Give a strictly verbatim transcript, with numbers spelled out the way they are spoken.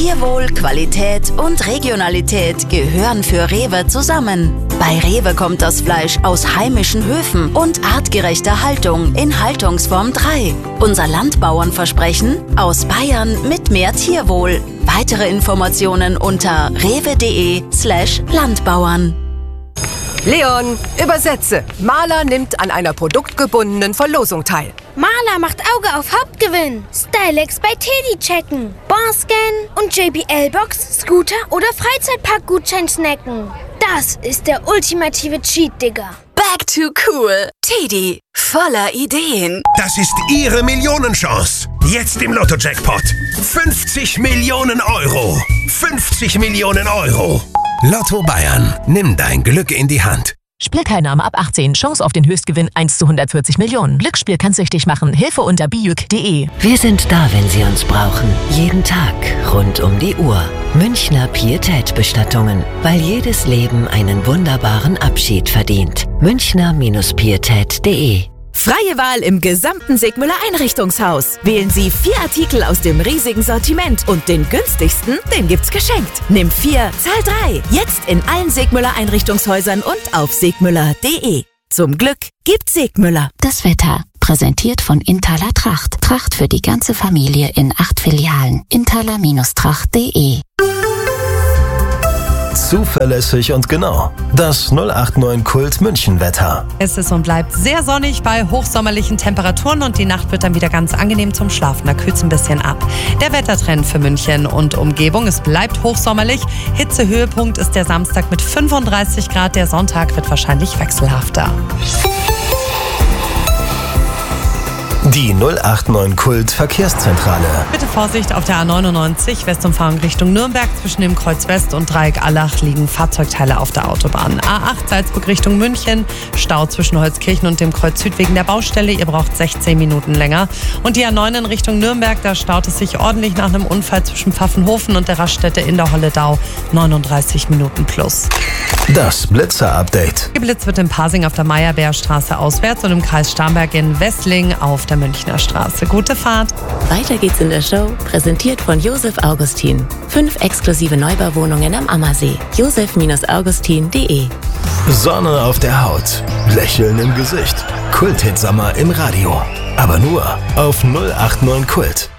Tierwohl, Qualität und Regionalität gehören für Rewe zusammen. Bei Rewe kommt das Fleisch aus heimischen Höfen und artgerechter Haltung in Haltungsform drei. Unser Landbauernversprechen: aus Bayern mit mehr Tierwohl. Weitere Informationen unter rewe.de slash Landbauern. Leon, übersetze. Maler nimmt an einer produktgebundenen Verlosung teil. Maler macht Auge auf Hauptgewinn. Stylex bei Teddy checken. Barscan und J B L-Box, Scooter oder Freizeitpark-Gutschein snacken. Das ist der ultimative Cheat, Digga. Back to cool. Teddy, voller Ideen. Das ist Ihre Millionenchance. Jetzt im Lotto-Jackpot. fünfzig Millionen Euro. fünfzig Millionen Euro. Lotto Bayern. Nimm dein Glück in die Hand. Spielteilnahme ab achtzehn. Chance auf den Höchstgewinn eins zu hundertvierzig Millionen. Glücksspiel kann süchtig machen. Hilfe unter bijuk punkt de. Wir sind da, wenn Sie uns brauchen. Jeden Tag, rund um die Uhr. Münchner Pietät-Bestattungen. Weil jedes Leben einen wunderbaren Abschied verdient. Münchner Pietät punkt de. Freie Wahl im gesamten Segmüller Einrichtungshaus. Wählen Sie vier Artikel aus dem riesigen Sortiment und den günstigsten, den gibt's geschenkt. Nimm vier, zahl drei. Jetzt in allen Segmüller Einrichtungshäusern und auf segmüller punkt de. Zum Glück gibt's Segmüller. Das Wetter. Präsentiert von Inthaler Tracht. Tracht für die ganze Familie in acht Filialen. inthaler Tracht punkt de. Zuverlässig und genau. Das null acht neun Kult München Wetter. Es ist und bleibt sehr sonnig bei hochsommerlichen Temperaturen und die Nacht wird dann wieder ganz angenehm zum Schlafen. Da kühlt es ein bisschen ab. Der Wettertrend für München und Umgebung: es bleibt hochsommerlich. Hitzehöhepunkt ist der Samstag mit fünfunddreißig Grad. Der Sonntag wird wahrscheinlich wechselhafter. Die null acht neun Kult Verkehrszentrale. Bitte Vorsicht auf der A neunundneunzig, Westumfahrung Richtung Nürnberg. Zwischen dem Kreuz West und Dreieck Allach liegen Fahrzeugteile auf der Autobahn. A acht Salzburg Richtung München. Stau zwischen Holzkirchen und dem Kreuz Süd wegen der Baustelle. Ihr braucht sechzehn Minuten länger. Und die A neun in Richtung Nürnberg, da staut es sich ordentlich nach einem Unfall zwischen Pfaffenhofen und der Raststätte in der Holledau. neununddreißig Minuten plus. Das Blitzer-Update. Geblitzt wird in Pasing auf der Meyerbeerstraße auswärts und im Kreis Starnberg in Wessling auf der Münchner Straße. Gute Fahrt. Weiter geht's in der Show, präsentiert von Josef Augustin. Fünf exklusive Neubauwohnungen am Ammersee. josef augustin punkt de. Sonne auf der Haut, Lächeln im Gesicht. Kult-Hit-Sommer im Radio. Aber nur auf null acht neun Kult.